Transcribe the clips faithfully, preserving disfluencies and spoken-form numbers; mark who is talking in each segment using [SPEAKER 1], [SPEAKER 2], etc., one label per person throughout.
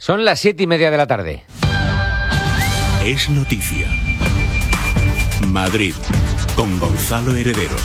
[SPEAKER 1] Son las siete y media de la tarde.
[SPEAKER 2] Es noticia. Madrid, con Gonzalo Heredero.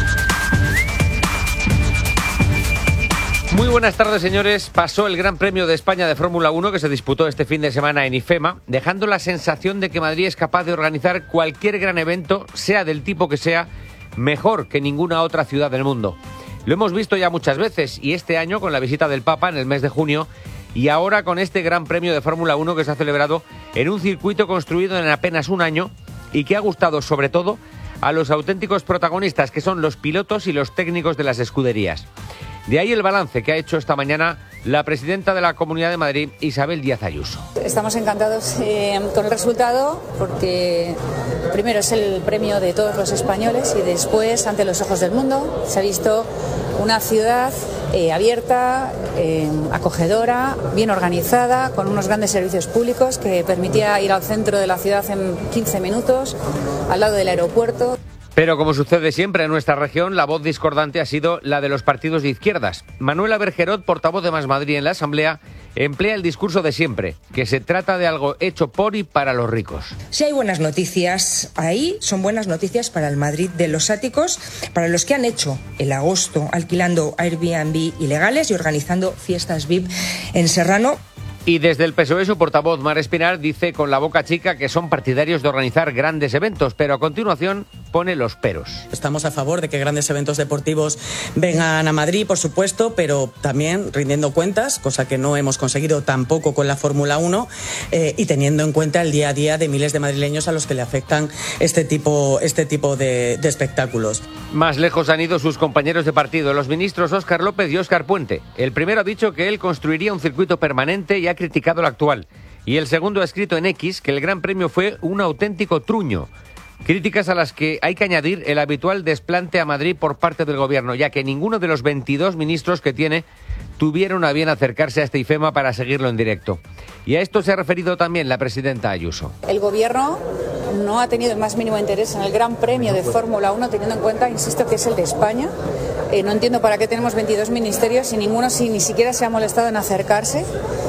[SPEAKER 1] Muy buenas tardes, señores. Pasó el Gran Premio de España de Fórmula uno que se disputó este fin de semana en IFEMA, dejando la sensación de que Madrid es capaz de organizar cualquier gran evento, sea del tipo que sea, mejor que ninguna otra ciudad del mundo. Lo hemos visto ya muchas veces, y este año con la visita del Papa en el mes de junio, y ahora con este Gran Premio de Fórmula uno que se ha celebrado en un circuito construido en apenas un año y que ha gustado sobre todo a los auténticos protagonistas, que son los pilotos y los técnicos de las escuderías. De ahí el balance que ha hecho esta mañana la presidenta de la Comunidad de Madrid, Isabel Díaz Ayuso.
[SPEAKER 3] Estamos encantados eh, con el resultado porque primero es el premio de todos los españoles y después ante los ojos del mundo se ha visto una ciudad eh, abierta, eh, acogedora, bien organizada, con unos grandes servicios públicos que permitía ir al centro de la ciudad en quince minutos, al lado del aeropuerto.
[SPEAKER 1] Pero como sucede siempre en nuestra región, la voz discordante ha sido la de los partidos de izquierdas. Manuela Bergerot, portavoz de Más Madrid en la Asamblea, emplea el discurso de siempre, que se trata de algo hecho por y para los ricos.
[SPEAKER 4] Si hay buenas noticias ahí, son buenas noticias para el Madrid de los áticos, para los que han hecho el agosto alquilando Airbnb ilegales y organizando fiestas V I P en Serrano.
[SPEAKER 1] Y desde el P S O E su portavoz, Mar Espinar, dice con la boca chica que son partidarios de organizar grandes eventos, pero a continuación pone los peros.
[SPEAKER 5] Estamos a favor de que grandes eventos deportivos vengan a Madrid, por supuesto, pero también rindiendo cuentas, cosa que no hemos conseguido tampoco con la Fórmula uno, eh, y teniendo en cuenta el día a día de miles de madrileños a los que le afectan este tipo, este tipo de, de espectáculos.
[SPEAKER 1] Más lejos han ido sus compañeros de partido, los ministros Óscar López y Óscar Puente. El primero ha dicho que él construiría un circuito permanente y ha criticado el actual. Y el segundo ha escrito en X que el Gran Premio fue un auténtico truño. Críticas a las que hay que añadir el habitual desplante a Madrid por parte del gobierno, ya que ninguno de los veintidós ministros que tiene tuvieron a bien acercarse a este IFEMA para seguirlo en directo. Y a esto se ha referido también la presidenta Ayuso.
[SPEAKER 3] El gobierno no ha tenido el más mínimo interés en el Gran Premio de Fórmula uno, teniendo en cuenta, insisto, que es el de España. Eh, no entiendo para qué tenemos veintidós ministerios y ninguno si ni siquiera se ha molestado en acercarse.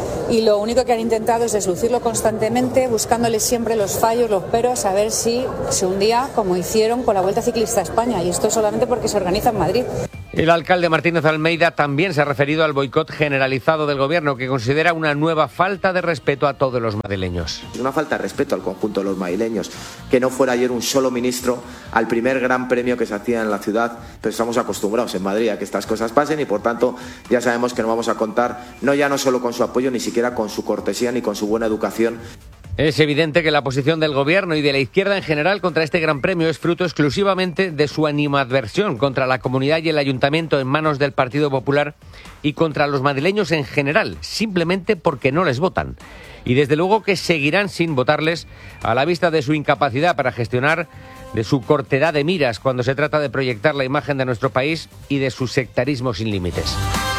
[SPEAKER 3] Y lo único que han intentado es deslucirlo constantemente, buscándole siempre los fallos, los peros, a ver si se hundía como hicieron con la Vuelta Ciclista a España. Y esto solamente porque se organiza en Madrid.
[SPEAKER 1] El alcalde Martínez Almeida también se ha referido al boicot generalizado del gobierno, que considera una nueva falta de respeto a todos los madrileños.
[SPEAKER 6] Una falta de respeto al conjunto de los madrileños, que no fuera ayer un solo ministro al primer gran premio que se hacía en la ciudad, pero estamos acostumbrados en Madrid a que estas cosas pasen y por tanto ya sabemos que no vamos a contar, no ya no solo con su apoyo, ni siquiera con su cortesía ni con su buena educación.
[SPEAKER 1] Es evidente que la posición del gobierno y de la izquierda en general contra este Gran Premio es fruto exclusivamente de su animadversión contra la comunidad y el ayuntamiento en manos del Partido Popular y contra los madrileños en general, simplemente porque no les votan. Y desde luego que seguirán sin votarles a la vista de su incapacidad para gestionar, de su cortedad de miras cuando se trata de proyectar la imagen de nuestro país y de su sectarismo sin límites.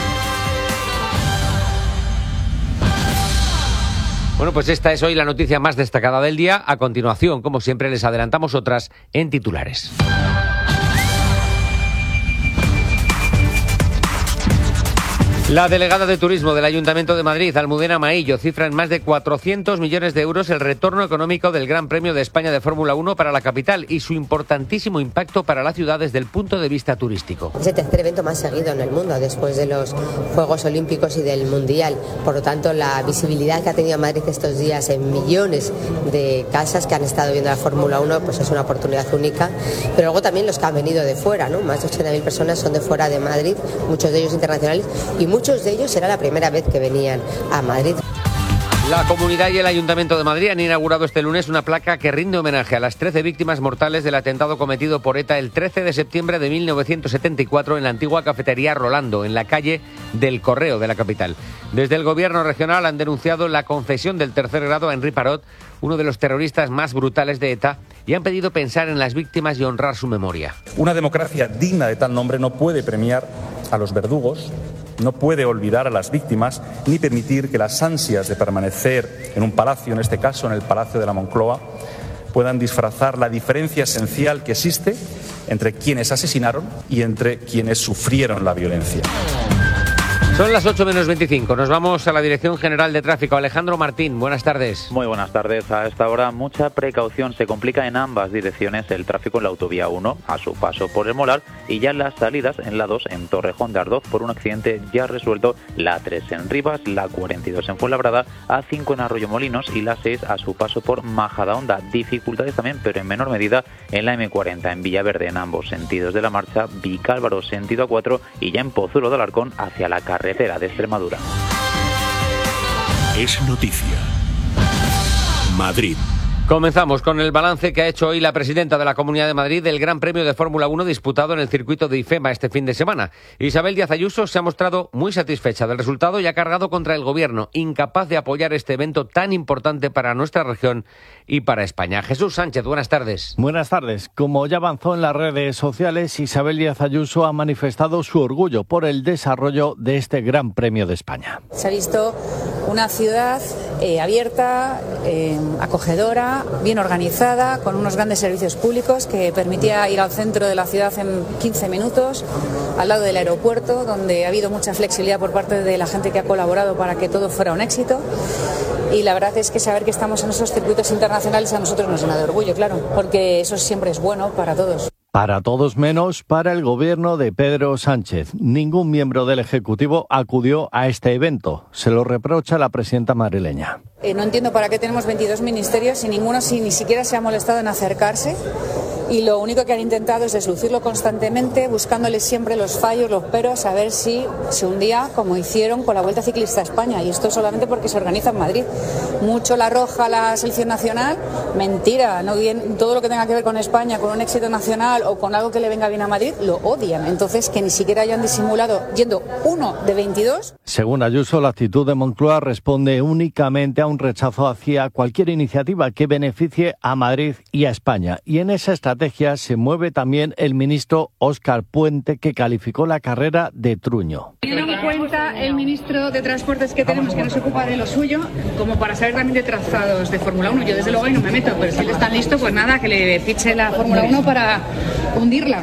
[SPEAKER 1] Bueno, pues esta es hoy la noticia más destacada del día. A continuación, como siempre, les adelantamos otras en titulares. La delegada de Turismo del Ayuntamiento de Madrid, Almudena Maillo, cifra en más de cuatrocientos millones de euros el retorno económico del Gran Premio de España de Fórmula uno para la capital y su importantísimo impacto para la ciudad desde el punto de vista turístico.
[SPEAKER 7] Es el tercer evento más seguido en el mundo después de los Juegos Olímpicos y del Mundial. Por lo tanto, la visibilidad que ha tenido Madrid estos días en millones de casas que han estado viendo la Fórmula uno pues es una oportunidad única. Pero luego también los que han venido de fuera, ¿no? Más de ochenta mil personas son de fuera de Madrid, muchos de ellos internacionales y muchos de ellos será la primera vez que venían a Madrid.
[SPEAKER 1] La Comunidad y el Ayuntamiento de Madrid han inaugurado este lunes una placa que rinde homenaje a las trece víctimas mortales del atentado cometido por ETA el trece de septiembre de mil novecientos setenta y cuatro en la antigua cafetería Rolando, en la calle del Correo de la capital. Desde el gobierno regional han denunciado la confesión del tercer grado a Henri Parot, uno de los terroristas más brutales de ETA, y han pedido pensar en las víctimas y honrar su memoria.
[SPEAKER 8] Una democracia digna de tal nombre no puede premiar a los verdugos, no puede olvidar a las víctimas ni permitir que las ansias de permanecer en un palacio, en este caso en el Palacio de la Moncloa, puedan disfrazar la diferencia esencial que existe entre quienes asesinaron y entre quienes sufrieron la violencia.
[SPEAKER 1] Son las ocho menos veinticinco. Nos vamos a la Dirección General de Tráfico. Alejandro Martín, buenas tardes.
[SPEAKER 9] Muy buenas tardes. A esta hora mucha precaución. Se complica en ambas direcciones el tráfico en la autovía uno a su paso por el Molar y ya las salidas en la dos en Torrejón de Ardoz por un accidente ya resuelto, la tres en Rivas, la cuarenta y dos en Fuenlabrada, a cinco en Arroyomolinos y la seis a su paso por Majadahonda. Dificultades también, pero en menor medida, en la eme cuarenta en Villaverde en ambos sentidos de la marcha, Vicálvaro sentido a cuatro y ya en Pozuelo de Alarcón hacia la carretera de Extremadura.
[SPEAKER 2] Es noticia. Madrid.
[SPEAKER 1] Comenzamos con el balance que ha hecho hoy la presidenta de la Comunidad de Madrid del Gran Premio de Fórmula uno disputado en el circuito de IFEMA este fin de semana. Isabel Díaz Ayuso se ha mostrado muy satisfecha del resultado y ha cargado contra el gobierno, incapaz de apoyar este evento tan importante para nuestra región y para España. Jesús Sánchez, buenas tardes.
[SPEAKER 10] Buenas tardes. Como ya avanzó en las redes sociales, Isabel Díaz Ayuso ha manifestado su orgullo por el desarrollo de este Gran Premio de España.
[SPEAKER 3] Se ha visto una ciudad eh, abierta, eh, acogedora, bien organizada, con unos grandes servicios públicos que permitía ir al centro de la ciudad en quince minutos, al lado del aeropuerto, donde ha habido mucha flexibilidad por parte de la gente que ha colaborado para que todo fuera un éxito. Y la verdad es que saber que estamos en esos circuitos internacionales a nosotros nos llena de orgullo, claro, porque eso siempre es bueno para todos.
[SPEAKER 10] Para todos menos para el gobierno de Pedro Sánchez. Ningún miembro del Ejecutivo acudió a este evento. Se lo reprocha la presidenta madrileña.
[SPEAKER 3] Eh, no entiendo para qué tenemos veintidós ministerios y ninguno si ni siquiera se ha molestado en acercarse. Y lo único que han intentado es deslucirlo constantemente, buscándole siempre los fallos, los peros, a ver si se hundía, como hicieron con la Vuelta Ciclista a España. Y esto solamente porque se organiza en Madrid. Mucho la roja la selección nacional, mentira. No, todo lo que tenga que ver con España, con un éxito nacional o con algo que le venga bien a Madrid, lo odian. Entonces, que ni siquiera hayan disimulado yendo uno de veintidós.
[SPEAKER 10] Según Ayuso, la actitud de Moncloa responde únicamente a un rechazo hacia cualquier iniciativa que beneficie a Madrid y a España. Y en esa estrategia se mueve también el ministro Óscar Puente, que calificó la carrera de truño.
[SPEAKER 11] Teniendo en cuenta el ministro de Transportes que tenemos, que no se ocupa de lo suyo, como para saber también de trazados de Fórmula uno. Yo desde luego ahí no me meto, pero si él está listo, pues nada, que le fiche la Fórmula uno para hundirla.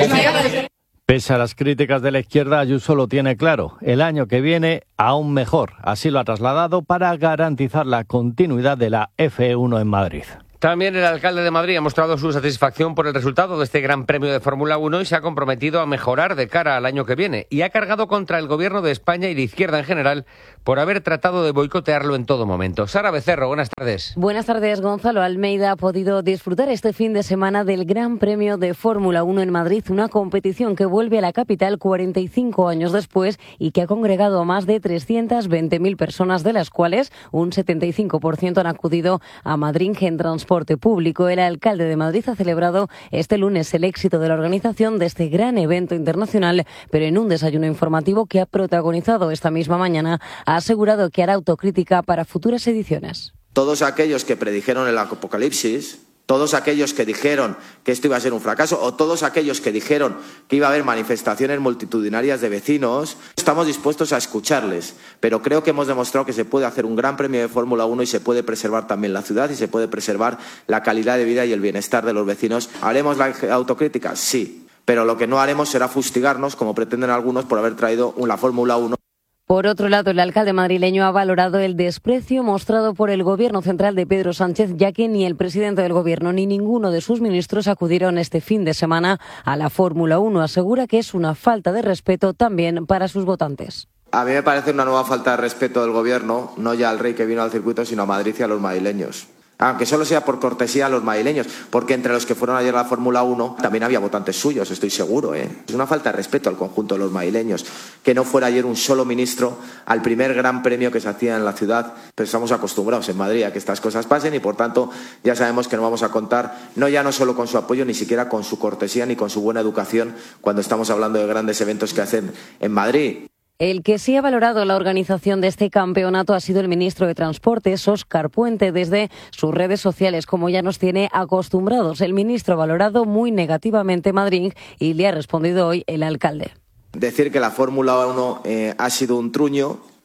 [SPEAKER 10] Pese a las críticas de la izquierda, Ayuso lo tiene claro. El año que viene, aún mejor. Así lo ha trasladado para garantizar la continuidad de la efe uno en Madrid.
[SPEAKER 1] También el alcalde de Madrid ha mostrado su satisfacción por el resultado de este Gran Premio de Fórmula uno y se ha comprometido a mejorar de cara al año que viene. Y ha cargado contra el gobierno de España y la izquierda en general por haber tratado de boicotearlo en todo momento. Sara Becerro, buenas tardes.
[SPEAKER 12] Buenas tardes. Gonzalo Almeida ha podido disfrutar este fin de semana del Gran Premio de Fórmula uno en Madrid, una competición que vuelve a la capital cuarenta y cinco años después y que ha congregado a más de trescientas veinte mil personas, de las cuales un setenta y cinco por ciento han acudido a Madrid en transporte público. El alcalde de Madrid ha celebrado este lunes el éxito de la organización de este gran evento internacional, pero en un desayuno informativo que ha protagonizado esta misma mañana, ha asegurado que hará autocrítica para futuras ediciones.
[SPEAKER 6] Todos aquellos que predijeron el apocalipsis, todos aquellos que dijeron que esto iba a ser un fracaso, o todos aquellos que dijeron que iba a haber manifestaciones multitudinarias de vecinos, estamos dispuestos a escucharles, pero creo que hemos demostrado que se puede hacer un gran premio de Fórmula uno y se puede preservar también la ciudad y se puede preservar la calidad de vida y el bienestar de los vecinos. ¿Haremos la autocrítica? Sí, pero lo que no haremos será fustigarnos, como pretenden algunos, por haber traído la Fórmula uno.
[SPEAKER 12] Por otro lado, el alcalde madrileño ha valorado el desprecio mostrado por el gobierno central de Pedro Sánchez, ya que ni el presidente del gobierno ni ninguno de sus ministros acudieron este fin de semana a la Fórmula uno. Asegura que es una falta de respeto también para sus votantes.
[SPEAKER 6] A mí me parece una nueva falta de respeto del gobierno, no ya al rey que vino al circuito, sino a Madrid y a los madrileños. Aunque solo sea por cortesía a los madrileños, porque entre los que fueron ayer a la Fórmula uno también había votantes suyos, estoy seguro, ¿eh? Es una falta de respeto al conjunto de los madrileños que no fuera ayer un solo ministro al primer gran premio que se hacía en la ciudad. Pero estamos acostumbrados en Madrid a que estas cosas pasen y por tanto ya sabemos que no vamos a contar, no ya no solo con su apoyo, ni siquiera con su cortesía ni con su buena educación cuando estamos hablando de grandes eventos que hacen en Madrid.
[SPEAKER 12] El que sí ha valorado la organización de este campeonato ha sido el ministro de Transportes, Óscar Puente, desde sus redes sociales, como ya nos tiene acostumbrados. El ministro ha valorado muy negativamente Madrid y le ha respondido hoy el alcalde.
[SPEAKER 6] Decir que la Fórmula uno eh, ha sido un truño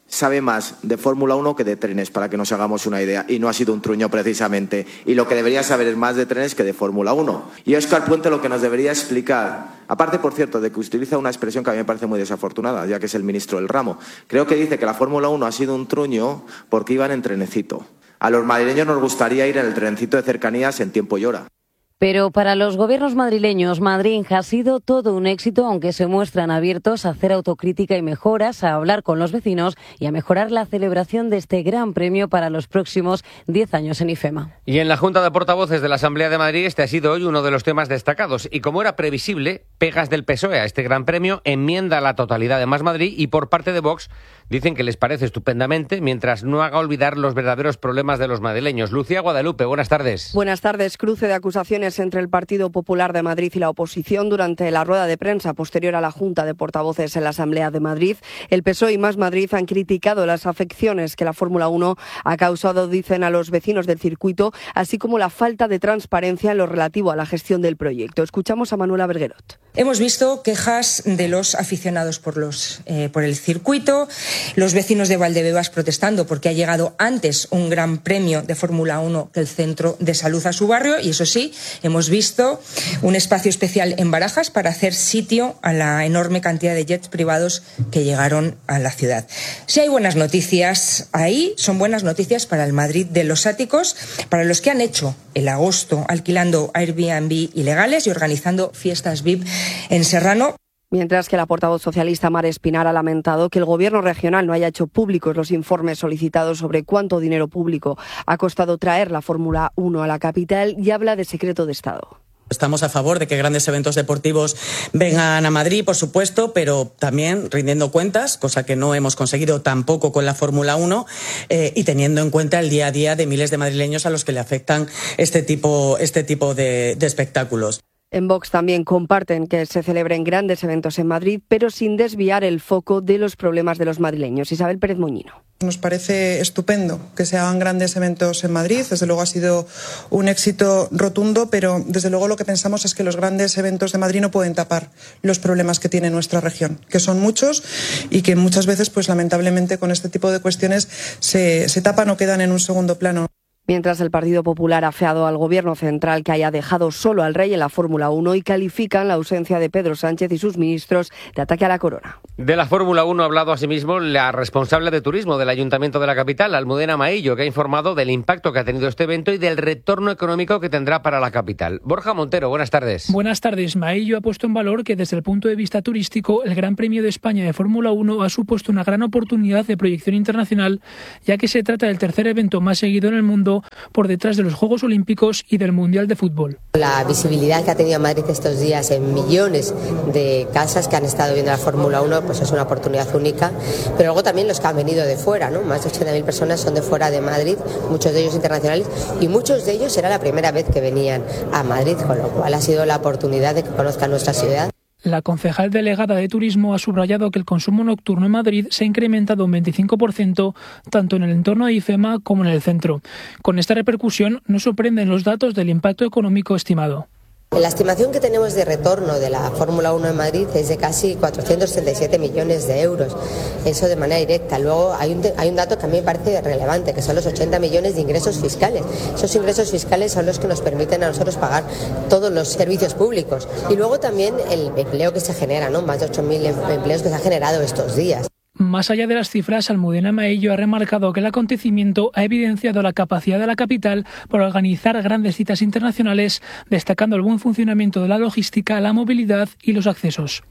[SPEAKER 6] sabe más de Fórmula uno que de trenes, para que nos hagamos una idea, y no ha sido un truño precisamente. Y lo que debería saber es más de trenes que de Fórmula uno. Y Óscar Puente lo que nos debería explicar, aparte, por cierto, de que utiliza una expresión que a mí me parece muy desafortunada, ya que es el ministro del ramo, creo que dice que la Fórmula uno ha sido un truño porque iban en trenecito. A los madrileños nos gustaría ir en el trenecito de cercanías en tiempo y hora.
[SPEAKER 12] Pero para los gobiernos madrileños, Madrid ha sido todo un éxito, aunque se muestran abiertos a hacer autocrítica y mejoras, a hablar con los vecinos y a mejorar la celebración de este gran premio para los próximos diez años en IFEMA.
[SPEAKER 1] Y en la Junta de Portavoces de la Asamblea de Madrid este ha sido hoy uno de los temas destacados. Y como era previsible, pegas del P S O E a este gran premio, enmienda a la totalidad de Más Madrid, y por parte de Vox dicen que les parece estupendamente, mientras no haga olvidar los verdaderos problemas de los madrileños. Lucía Guadalupe, buenas tardes.
[SPEAKER 13] Buenas tardes. Cruce de acusaciones entre el Partido Popular de Madrid y la oposición durante la rueda de prensa posterior a la Junta de Portavoces en la Asamblea de Madrid. El P S O E y Más Madrid han criticado las afecciones que la Fórmula uno ha causado, dicen, a los vecinos del circuito, así como la falta de transparencia en lo relativo a la gestión del proyecto. Escuchamos a Manuela Berguerot.
[SPEAKER 4] Hemos visto quejas de los aficionados por, los, eh, por el circuito, los vecinos de Valdebebas protestando porque ha llegado antes un gran premio de Fórmula uno que el centro de salud a su barrio, y eso sí, hemos visto un espacio especial en Barajas para hacer sitio a la enorme cantidad de jets privados que llegaron a la ciudad. Si hay buenas noticias ahí, son buenas noticias para el Madrid de los áticos, para los que han hecho el agosto alquilando Airbnb ilegales y organizando fiestas V I P en Serrano.
[SPEAKER 13] Mientras que la portavoz socialista Mar Espinar ha lamentado que el Gobierno regional no haya hecho públicos los informes solicitados sobre cuánto dinero público ha costado traer la Fórmula uno a la capital, y habla de secreto de Estado.
[SPEAKER 5] Estamos a favor de que grandes eventos deportivos vengan a Madrid, por supuesto, pero también rindiendo cuentas, cosa que no hemos conseguido tampoco con la Fórmula uno, eh, y teniendo en cuenta el día a día de miles de madrileños a los que le afectan este tipo, este tipo de, de espectáculos.
[SPEAKER 13] En Vox también comparten que se celebren grandes eventos en Madrid, pero sin desviar el foco de los problemas de los madrileños. Isabel Pérez Moñino.
[SPEAKER 14] Nos parece estupendo que se hagan grandes eventos en Madrid. Desde luego ha sido un éxito rotundo, pero desde luego lo que pensamos es que los grandes eventos de Madrid no pueden tapar los problemas que tiene nuestra región, que son muchos y que muchas veces, pues lamentablemente, con este tipo de cuestiones se, se tapan o quedan en un segundo plano.
[SPEAKER 13] Mientras el Partido Popular ha afeado al Gobierno central que haya dejado solo al rey en la Fórmula uno, y califican la ausencia de Pedro Sánchez y sus ministros de ataque a la corona.
[SPEAKER 1] De la Fórmula uno ha hablado asimismo la responsable de turismo del Ayuntamiento de la capital, Almudena Maillo, que ha informado del impacto que ha tenido este evento y del retorno económico que tendrá para la capital. Borja Montero, buenas tardes.
[SPEAKER 15] Buenas tardes. Maillo ha puesto en valor que desde el punto de vista turístico el Gran Premio de España de Fórmula uno ha supuesto una gran oportunidad de proyección internacional, ya que se trata del tercer evento más seguido en el mundo, por detrás de los Juegos Olímpicos y del Mundial de Fútbol.
[SPEAKER 7] La visibilidad que ha tenido Madrid estos días en millones de casas que han estado viendo la Fórmula uno, pues es una oportunidad única. Pero luego también los que han venido de fuera, ¿no? Más de ochenta mil personas son de fuera de Madrid, muchos de ellos internacionales, y muchos de ellos era la primera vez que venían a Madrid, con lo cual ha sido la oportunidad de que conozcan nuestra ciudad.
[SPEAKER 15] La concejal delegada de Turismo ha subrayado que el consumo nocturno en Madrid se ha incrementado un veinticinco por ciento, tanto en el entorno de IFEMA como en el centro. Con esta repercusión, no sorprenden los datos del impacto económico estimado.
[SPEAKER 7] La estimación que tenemos de retorno de la Fórmula uno en Madrid es de casi cuatrocientos treinta y siete millones de euros, eso de manera directa. Luego hay un, hay un dato que a mí me parece relevante, que son los ochenta millones de ingresos fiscales. Esos ingresos fiscales son los que nos permiten a nosotros pagar todos los servicios públicos. Y luego también el empleo que se genera, ¿no? Más de ocho mil empleos que se han generado estos días.
[SPEAKER 15] Más allá de las cifras, Almudena Maillo ha remarcado que el acontecimiento ha evidenciado la capacidad de la capital para organizar grandes citas internacionales, destacando el buen funcionamiento de la logística, la movilidad y los accesos.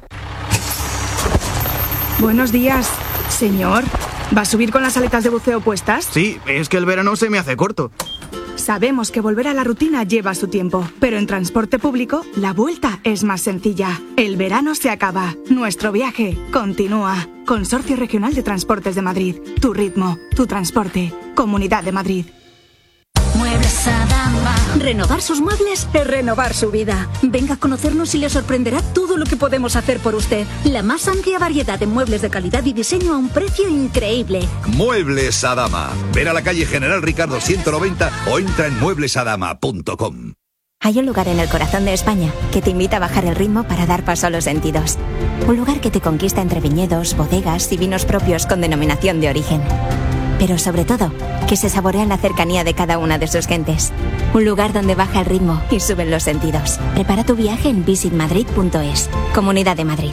[SPEAKER 16] Buenos días, señor. ¿Va a subir con las aletas de buceo puestas?
[SPEAKER 17] Sí, es que el verano se me hace corto.
[SPEAKER 16] Sabemos que volver a la rutina lleva su tiempo, pero en transporte público la vuelta es más sencilla. El verano se acaba, nuestro viaje continúa. Consorcio Regional de Transportes de Madrid. Tu ritmo, tu transporte. Comunidad de Madrid.
[SPEAKER 18] Muebles Adama. Renovar sus muebles es renovar su vida. Venga a conocernos y le sorprenderá todo lo que podemos hacer por usted. La más amplia variedad de muebles de calidad y diseño a un precio increíble.
[SPEAKER 19] Muebles Adama. Ven a la calle General Ricardo ciento noventa o entra en muebles adama punto com. Hay un lugar en el corazón de España que te invita a bajar el ritmo para dar paso a los sentidos. Un lugar que te conquista entre viñedos, bodegas y vinos propios con denominación de origen. Pero sobre todo, que se saborea la cercanía de cada una de sus gentes. Un lugar donde baja el ritmo y suben los sentidos. Prepara tu viaje en visit madrid punto es. Comunidad de Madrid.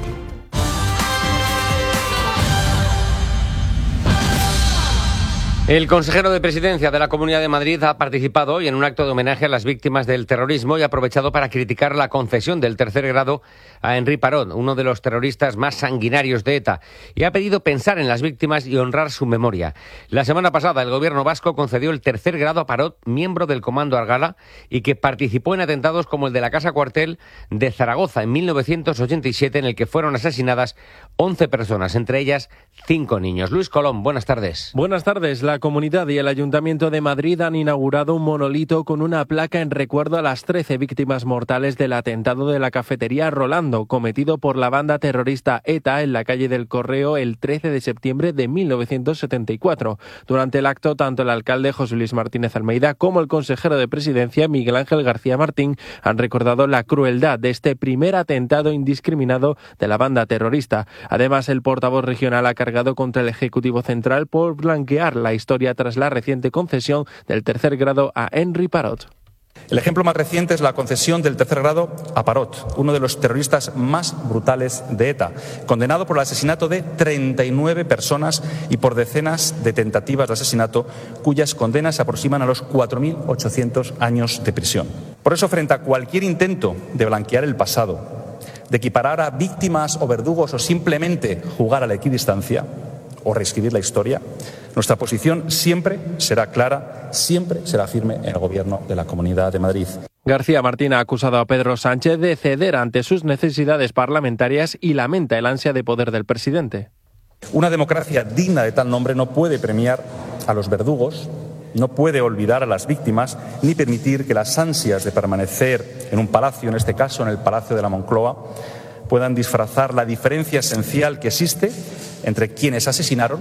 [SPEAKER 1] El consejero de Presidencia de la Comunidad de Madrid ha participado hoy en un acto de homenaje a las víctimas del terrorismo y ha aprovechado para criticar la concesión del tercer grado a Henri Parot, uno de los terroristas más sanguinarios de ETA, y ha pedido pensar en las víctimas y honrar su memoria. La semana pasada el gobierno vasco concedió el tercer grado a Parot, miembro del Comando Argala, y que participó en atentados como el de la Casa Cuartel de Zaragoza en mil novecientos ochenta y siete, en el que fueron asesinadas once personas, entre ellas cinco niños. Luis Colón, buenas tardes.
[SPEAKER 20] Buenas tardes. La Comunidad y el Ayuntamiento de Madrid han inaugurado un monolito con una placa en recuerdo a las trece víctimas mortales del atentado de la cafetería Rolando, cometido por la banda terrorista ETA en la calle del Correo el trece de septiembre de mil novecientos setenta y cuatro. Durante el acto, tanto el alcalde José Luis Martínez Almeida como el consejero de Presidencia Miguel Ángel García Martín han recordado la crueldad de este primer atentado indiscriminado de la banda terrorista. Además, el portavoz regional ha cargado contra el Ejecutivo Central por blanquear la historia tras la reciente concesión del tercer grado a Henri Parot.
[SPEAKER 8] El ejemplo más reciente es la concesión del tercer grado a Parot, uno de los terroristas más brutales de ETA, condenado por el asesinato de treinta y nueve personas y por decenas de tentativas de asesinato, cuyas condenas se aproximan a los cuatro mil ochocientos años de prisión. Por eso, frente a cualquier intento de blanquear el pasado, de equiparar a víctimas o verdugos o simplemente jugar a la equidistancia o reescribir la historia, nuestra posición siempre será clara, siempre será firme en el Gobierno de la Comunidad de Madrid.
[SPEAKER 20] García Martín ha acusado a Pedro Sánchez de ceder ante sus necesidades parlamentarias y lamenta el ansia de poder del presidente.
[SPEAKER 8] Una democracia digna de tal nombre no puede premiar a los verdugos, no puede olvidar a las víctimas, ni permitir que las ansias de permanecer en un palacio, en este caso en el Palacio de la Moncloa, puedan disfrazar la diferencia esencial que existe entre quienes asesinaron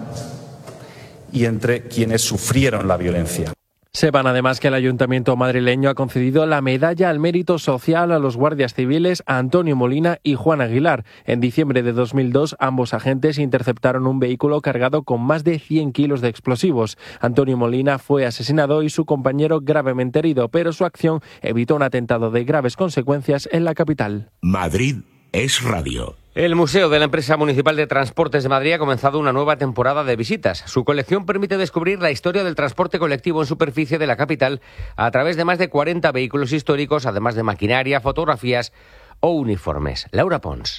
[SPEAKER 8] y entre quienes sufrieron la violencia.
[SPEAKER 20] Sepan además que el Ayuntamiento madrileño ha concedido la Medalla al Mérito Social a los guardias civiles Antonio Molina y Juan Aguilar. En diciembre de dos mil dos, ambos agentes interceptaron un vehículo cargado con más de cien kilos de explosivos. Antonio Molina fue asesinado y su compañero gravemente herido, pero su acción evitó un atentado de graves consecuencias en la capital.
[SPEAKER 2] Madrid es radio.
[SPEAKER 1] El Museo de la Empresa Municipal de Transportes de Madrid ha comenzado una nueva temporada de visitas. Su colección permite descubrir la historia del transporte colectivo en superficie de la capital a través de más de cuarenta vehículos históricos, además de maquinaria, fotografías o uniformes. Laura Pons.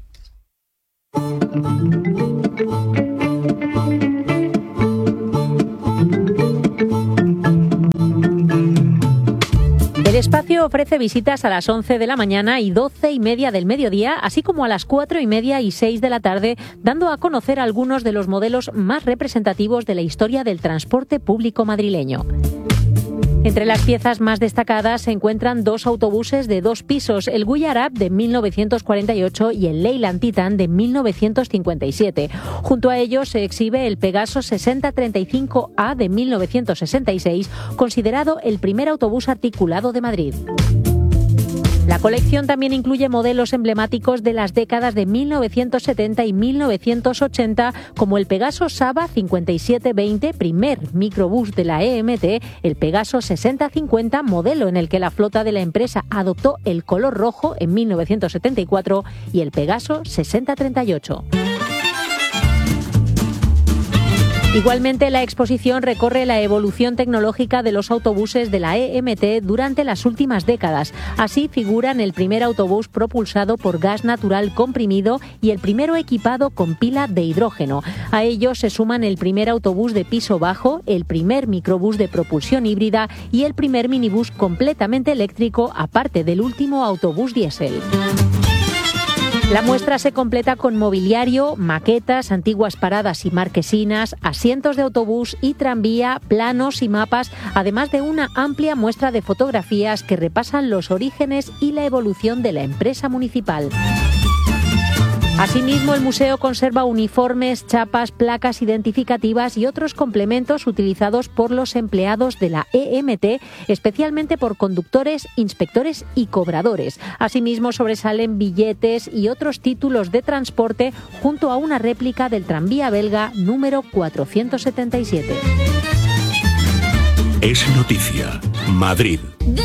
[SPEAKER 21] El espacio ofrece visitas a las once de la mañana y doce y media del mediodía, así como a las cuatro y media y seis de la tarde, dando a conocer algunos de los modelos más representativos de la historia del transporte público madrileño. Entre las piezas más destacadas se encuentran dos autobuses de dos pisos, el Guyarab de mil novecientos cuarenta y ocho y el Leyland Titan de mil novecientos cincuenta y siete. Junto a ellos se exhibe el Pegaso sesenta treinta y cinco A de mil novecientos sesenta y seis, considerado el primer autobús articulado de Madrid. La colección también incluye modelos emblemáticos de las décadas de mil novecientos setenta y mil novecientos ochenta, como el Pegaso Saba cincuenta y siete veinte, primer microbús de la E M T, el Pegaso sesenta cincuenta, modelo en el que la flota de la empresa adoptó el color rojo en mil novecientos setenta y cuatro, y el Pegaso sesenta treinta y ocho. Igualmente, la exposición recorre la evolución tecnológica de los autobuses de la E M T durante las últimas décadas. Así figuran el primer autobús propulsado por gas natural comprimido y el primero equipado con pila de hidrógeno. A ellos se suman el primer autobús de piso bajo, el primer microbús de propulsión híbrida y el primer minibús completamente eléctrico, aparte del último autobús diésel. La muestra se completa con mobiliario, maquetas, antiguas paradas y marquesinas, asientos de autobús y tranvía, planos y mapas, además de una amplia muestra de fotografías que repasan los orígenes y la evolución de la empresa municipal. Asimismo, el museo conserva uniformes, chapas, placas identificativas y otros complementos utilizados por los empleados de la E M T, especialmente por conductores, inspectores y cobradores. Asimismo, sobresalen billetes y otros títulos de transporte junto a una réplica del tranvía belga número cuatrocientos setenta y siete.
[SPEAKER 2] Es noticia. Madrid.